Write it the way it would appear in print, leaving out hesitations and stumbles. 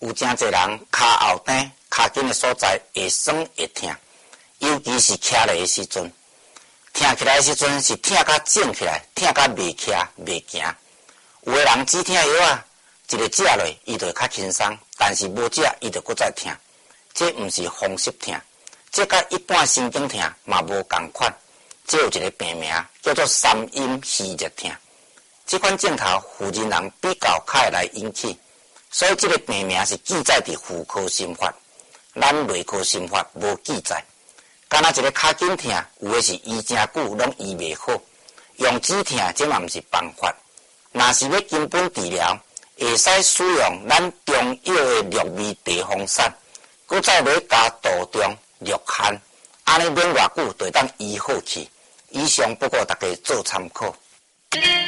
有真侪人骹后底、骹筋的所在会酸会痛，尤其是徛咧的时阵，痛起来的时阵是痛甲肿起来，痛甲袂徛袂行。有的人止痛药啊，一个食落伊就会较轻松，但是无食伊就搁再痛。这毋是风湿痛，这甲一般神经痛嘛无共款。这有一个病名叫做三阴虚热痛。这款症头妇人人比较较会来引起，所以这个病名是记载伫妇科心法，咱内科心法无记载。敢若一个骹筋痛，有的是医真久拢医袂好，用止痛这嘛毋是办法。若是要根本治疗，会使使用咱中药的氯味地黄散，搁再来加杜仲、氯汗，安尼免偌久就会当医好去。以上不过大家做参考。